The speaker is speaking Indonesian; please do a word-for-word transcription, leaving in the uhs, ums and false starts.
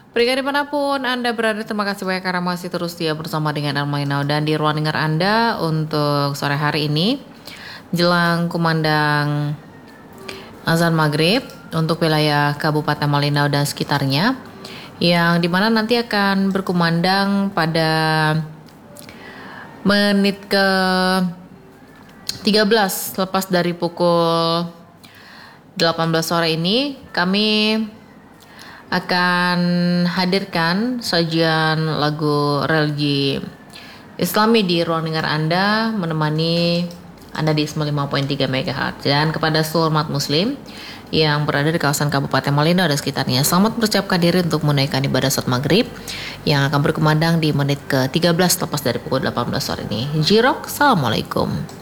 Pendengar dimanapun Anda berada, terima kasih banyak karena masih terus setia bersama dengan Almainau dan di ruang dengar Anda untuk sore hari ini jelang kumandang azan maghrib untuk wilayah Kabupaten Malinau dan sekitarnya, yang dimana nanti akan berkumandang pada menit ke tiga belas lepas dari pukul delapan belas sore ini. Kami akan hadirkan sajian lagu religi Islami di ruang dengar Anda, menemani Anda di sembilan puluh lima koma tiga megahertz. Dan kepada seluruh umat muslim yang berada di kawasan Kabupaten Malinau dan sekitarnya, selamat bersiapkan diri untuk menunaikan ibadah salat maghrib yang akan berkumandang di menit ke tiga belas lepas dari pukul delapan belas sore ini. Jirok, Assalamualaikum.